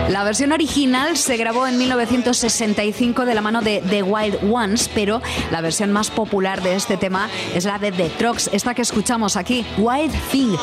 La versión original se grabó en 1965 de la mano de The Wild Ones, pero la versión más popular de este tema es la de The Trogs, esta que escuchamos aquí, Wild Thing.